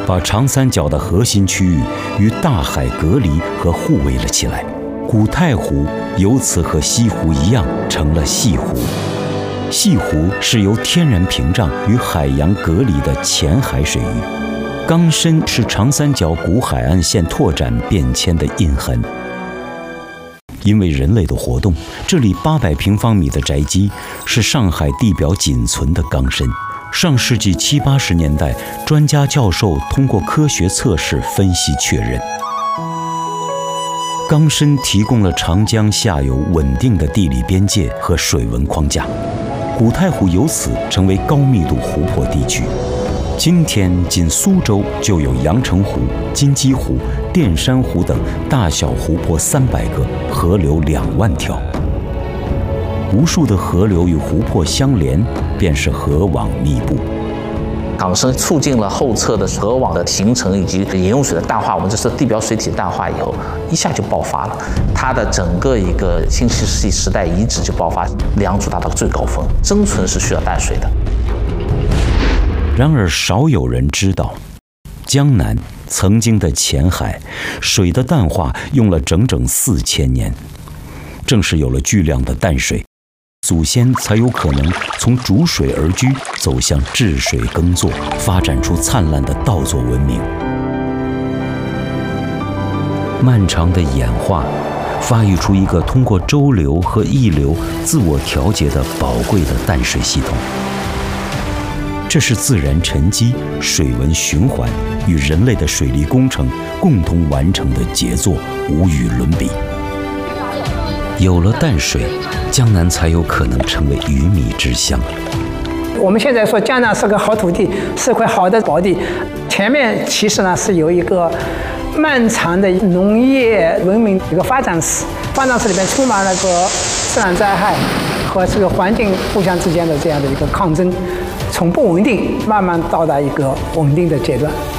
把长三角的核心区域与大海隔离和互为了起来。古太湖由此和西湖一样成了细湖。细湖是由天然屏障与海洋隔离的浅海水域。冈深是长三角古海岸线拓展变迁的印痕。因为人类的活动，这里800平方米的宅基是上海地表仅存的冈深。上世纪70、80年代，专家教授通过科学测试分析确认，冈深提供了长江下游稳定的地理边界和水文框架，古太湖由此成为高密度湖泊地区。今天，仅苏州就有阳澄湖、金鸡湖、淀山湖等大小湖泊300个，河流2万条。无数的河流与湖泊相连，便是河网密布。 冈深促进了后侧的河网的形成以及饮用水的淡化，我们这是地表水体淡化以后，一下就爆发了。它的整个一个新石器时代遗址就爆发，良渚达到最高峰，生存是需要淡水的。 然而，少有人知道，江南曾经的浅海，水的淡化用了整整4000年。正是有了巨量的淡水，祖先才有可能从逐水而居，走向治水耕作，发展出灿烂的稻作文明。漫长的演化，发育出一个通过周流和溢流自我调节的宝贵的淡水系统。这是自然沉积、水文循环与人类的水利工程共同完成的杰作，无与伦比。有了淡水，江南才有可能成为鱼米之乡。 我们现在说江南是个好土地，是块好的宝地，前面其实呢是有一个漫长的农业文明一个发展史，发展史里面充满了个自然灾害和这个环境互相之间的这样的一个抗争，从不稳定慢慢到达一个稳定的阶段。